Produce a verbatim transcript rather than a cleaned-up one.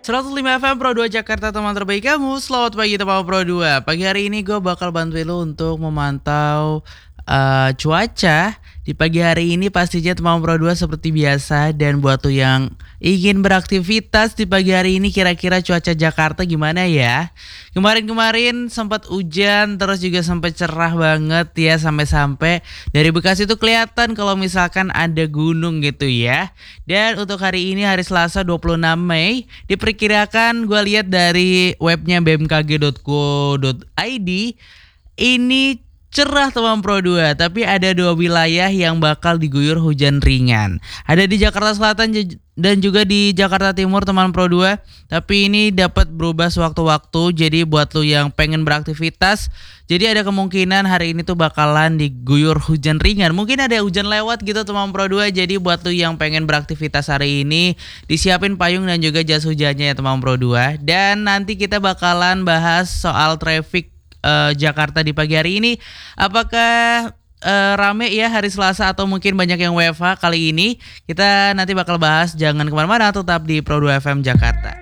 seratus lima F M Pro dua Jakarta, teman terbaik kamu. Selamat pagi teman Pro dua. Pagi hari ini gue bakal bantuin lo untuk memantau uh, cuaca di pagi hari ini. Pastinya teman Pro dua seperti biasa. Dan buat lo yang ingin beraktivitas di pagi hari ini, kira-kira cuaca Jakarta gimana ya? Kemarin-kemarin sempat hujan, terus juga sempat cerah banget ya, sampai-sampai dari Bekasi itu kelihatan kalau misalkan ada gunung gitu ya. Dan untuk hari ini, hari Selasa dua puluh enam Mei, diperkirakan gue lihat dari webnya b m k g dot co dot i d, ini cerah teman Pro dua, tapi ada dua wilayah yang bakal diguyur hujan ringan. Ada di Jakarta Selatan dan juga di Jakarta Timur teman Pro dua. Tapi ini dapat berubah sewaktu-waktu. Jadi buat lu yang pengen beraktivitas, jadi ada kemungkinan hari ini tuh bakalan diguyur hujan ringan. Mungkin ada hujan lewat gitu teman Pro dua. Jadi buat lu yang pengen beraktivitas hari ini, disiapin payung dan juga jas hujannya ya teman Pro dua. Dan nanti kita bakalan bahas soal traffic Uh, Jakarta di pagi hari ini. Apakah uh, rame ya hari Selasa atau mungkin banyak yang W F H kali ini? Kita nanti bakal bahas, jangan kemana-mana, tetap di Pro dua F M Jakarta.